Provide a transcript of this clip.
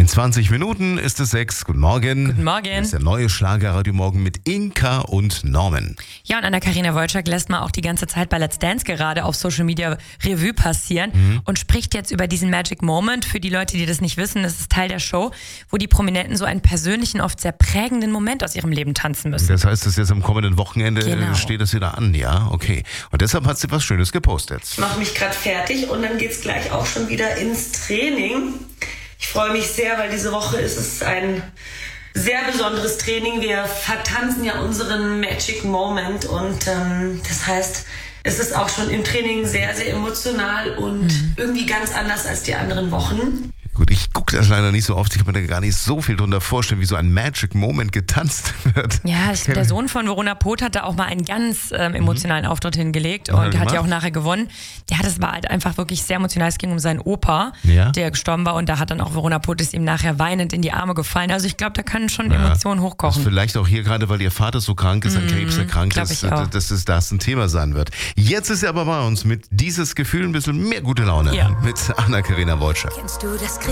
20 Minuten ist es 6. Guten Morgen. Guten Morgen. Das ist der neue Schlagerradio Morgen mit Inka und Norman. Ja, und Anna-Karina Wojcik lässt man auch die ganze Zeit bei Let's Dance gerade auf Social Media Revue passieren und spricht jetzt über diesen Magic Moment. Für die Leute, die das nicht wissen, das ist Teil der Show, wo die Prominenten so einen persönlichen, oft sehr prägenden Moment aus ihrem Leben tanzen müssen. Das heißt, dass jetzt am kommenden Wochenende steht das wieder an, ja? Okay. Und deshalb hat sie was Schönes gepostet. Ich mache mich gerade fertig und dann geht's gleich auch schon wieder ins Training. Ich freue mich sehr, weil diese Woche ist es ein sehr besonderes Training. Wir vertanzen ja unseren Magic Moment und das heißt, es ist auch schon im Training sehr, sehr emotional und irgendwie ganz anders als die anderen Wochen. Gut, ich gucke das leider nicht so oft. Ich kann mir da gar nicht so viel drunter vorstellen, wie so ein Magic Moment getanzt wird. Ja, der Sohn von Verona Poth hat da auch mal einen ganz emotionalen Auftritt hingelegt und hat ja auch nachher gewonnen. Das war halt einfach wirklich sehr emotional. Es ging um seinen Opa, der gestorben war, und da hat dann auch Verona Poth ist ihm nachher weinend in die Arme gefallen. Also ich glaube, da können schon Emotionen hochkochen. Also vielleicht auch hier gerade, weil ihr Vater so krank ist, an Krebs erkrankt ist, dass das ein Thema sein wird. Jetzt ist er aber bei uns mit dieses Gefühl ein bisschen mehr gute Laune mit Anna-Karina Wojcik. Kennst du das